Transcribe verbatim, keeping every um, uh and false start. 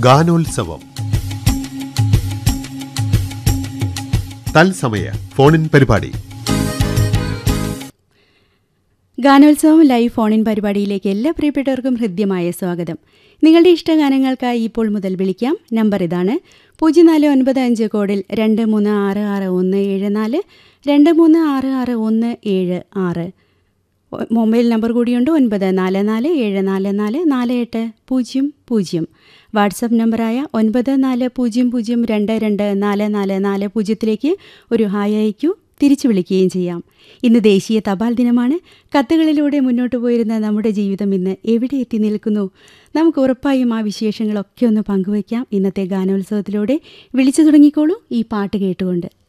ഗാനോത്സവം തത്സമയ ഫോണിൻ പരിപാടി. ഗാനോത്സവം ലൈവ് ഫോണിൻ പരിപാടിയിലേക്ക് എല്ലാ പ്രിയപ്പെട്ടവർക്കും ഹൃദ്യമായ സ്വാഗതം. നിങ്ങളുടെ ഇഷ്ടഗാനങ്ങൾക്കായി ഇപ്പോൾ മുതൽ വിളിക്കാം. നമ്പർ ഇതാണ്: പൂജ്യം നാല് ഒൻപത് അഞ്ച് കോഡിൽ രണ്ട് മൂന്ന് ആറ് ആറ് ഒന്ന് ഏഴ് നാല്, രണ്ട് മൂന്ന് ആറ് ആറ് ഒന്ന് ഏഴ് ആറ്. മൊബൈൽ നമ്പർ കൂടിയുണ്ട്: ഒൻപത് നാല് നാല് ഏഴ് നാല് നാല് നാല് എട്ട് പൂജ്യം പൂജ്യം. വാട്സപ്പ് നമ്പറായ ഒൻപത് നാല് പൂജ്യം പൂജ്യം രണ്ട് രണ്ട് നാല് നാല് നാല് പൂജ്യത്തിലേക്ക് ഒരു ഹായ് അയക്കൂ. തിരിച്ചു വിളിക്കുകയും ചെയ്യാം. ഇന്ന് ദേശീയ തപാൽ ദിനമാണ്. കത്തുകളിലൂടെ മുന്നോട്ട് പോയിരുന്ന നമ്മുടെ ജീവിതം ഇന്ന് എവിടെ എത്തി നിൽക്കുന്നു? നമുക്ക് ഉറപ്പായും ആ വിശേഷങ്ങളൊക്കെ ഒന്ന് പങ്കുവയ്ക്കാം ഇന്നത്തെ ഗാനോത്സവത്തിലൂടെ. വിളിച്ചു തുടങ്ങിക്കോളൂ ഈ പാട്ട് കേട്ടുകൊണ്ട്.